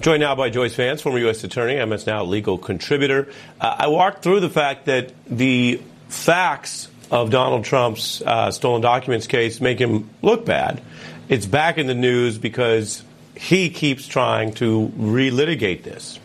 Joined now by Joyce Vance, former U.S. Attorney, MS Now legal contributor. I walked through the fact that the facts of Donald Trump's stolen documents case make him look bad. It's back in the news because he keeps trying to relitigate this.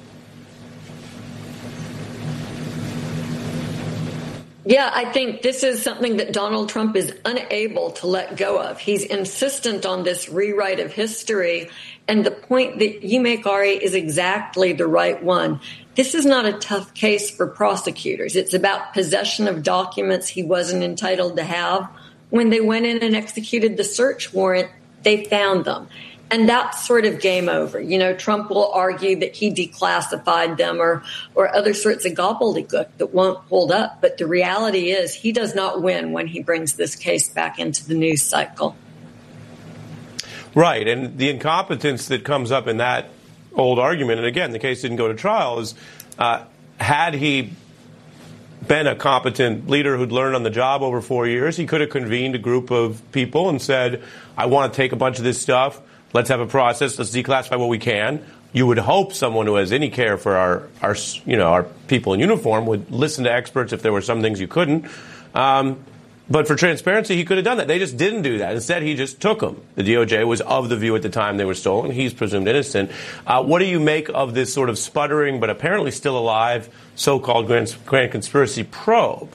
Yeah, I think this is something that Donald Trump is unable to let go of. He's insistent on this rewrite of history. And the point that you make, Ari, is exactly the right one. This is not a tough case for prosecutors. It's about possession of documents he wasn't entitled to have. When they went in and executed the search warrant, they found them. And that's sort of game over. You know, Trump will argue that he declassified them or other sorts of gobbledygook that won't hold up. But the reality is he does not win when he brings this case back into the news cycle. Right. And the incompetence that comes up in that old argument, and again, the case didn't go to trial, is had he been a competent leader who'd learned on the job over 4 years, he could have convened a group of people and said, I want to take a bunch of this stuff. Let's have a process. Let's declassify what we can. You would hope someone who has any care for our people in uniform would listen to experts if there were some things you couldn't. But for transparency, he could have done that. They just didn't do that. Instead, he just took them. The DOJ was of the view at the time they were stolen. He's presumed innocent. What do you make of this sort of sputtering, but apparently still alive, so-called grand conspiracy probe?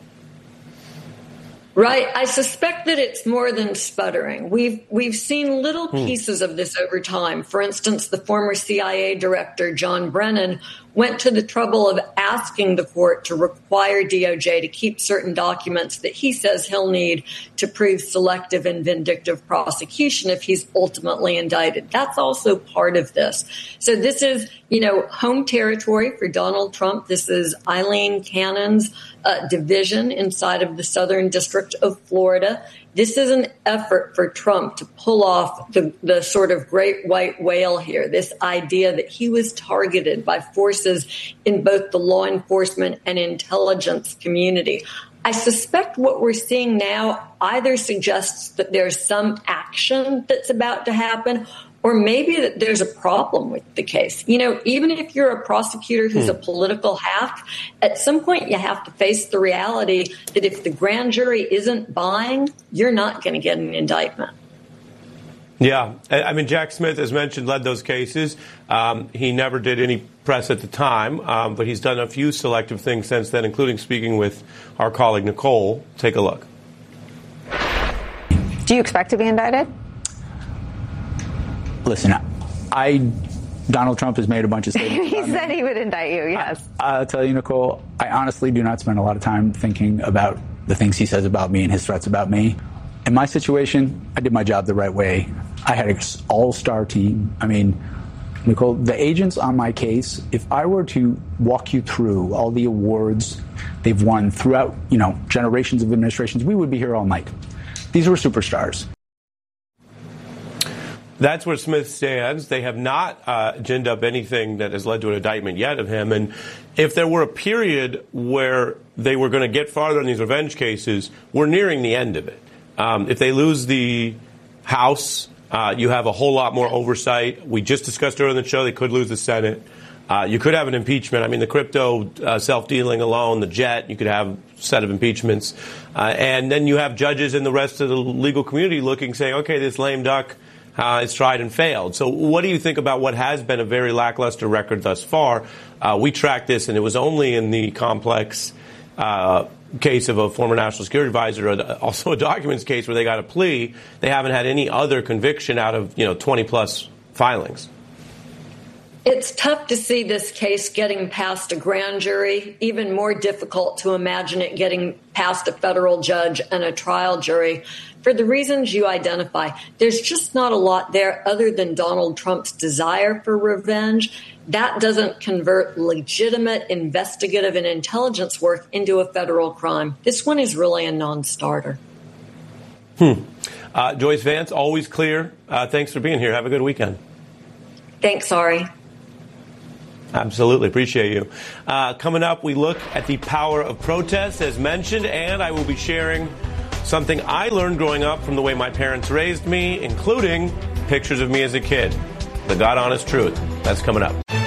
Right. I suspect that it's more than sputtering. We've seen little pieces of this over time. For instance, the former CIA director, John Brennan, went to the trouble of asking the court to require DOJ to keep certain documents that he says he'll need to prove selective and vindictive prosecution if he's ultimately indicted. That's also part of this. So this is, home territory for Donald Trump. This is Eileen Cannon's division inside of the Southern District of Florida. This is an effort for Trump to pull off the sort of great white whale here, this idea that he was targeted by forces in both the law enforcement and intelligence community. I suspect what we're seeing now either suggests that there's some action that's about to happen, or maybe that there's a problem with the case. Even if you're a prosecutor who's a political hack, at some point you have to face the reality that if the grand jury isn't buying, you're not going to get an indictment. Yeah. I mean, Jack Smith, as mentioned, led those cases. He never did any press at the time, but he's done a few selective things since then, including speaking with our colleague Nicole. Take a look. Do you expect to be indicted? Listen, Donald Trump has made a bunch of statements. He said he would indict you, yes. I'll tell you, Nicole, I honestly do not spend a lot of time thinking about the things he says about me and his threats about me. In my situation, I did my job the right way. I had an all-star team. I mean, Nicole, the agents on my case, if I were to walk you through all the awards they've won throughout, generations of administrations, we would be here all night. These were superstars. That's where Smith stands. They have not ginned up anything that has led to an indictment yet of him. And if there were a period where they were going to get farther in these revenge cases, we're nearing the end of it. If they lose the House, you have a whole lot more oversight. We just discussed earlier in the show they could lose the Senate. You could have an impeachment. I mean, the crypto self-dealing alone, the jet, you could have a set of impeachments. And then you have judges and the rest of the legal community looking, saying, okay, this lame duck is tried and failed. So what do you think about what has been a very lackluster record thus far? We tracked this, and it was only in the complex case of a former national security advisor, also a documents case where they got a plea. They haven't had any other conviction out of 20-plus filings. It's tough to see this case getting past a grand jury, even more difficult to imagine it getting past a federal judge and a trial jury. For the reasons you identify, there's just not a lot there other than Donald Trump's desire for revenge. That doesn't convert legitimate investigative and intelligence work into a federal crime. This one is really a non-starter. Joyce Vance, always clear. Thanks for being here. Have a good weekend. Thanks, Ari. Absolutely. Appreciate you. Coming up, we look at the power of protest, as mentioned, and I will be sharing something I learned growing up from the way my parents raised me, including pictures of me as a kid. The God Honest Truth. That's coming up.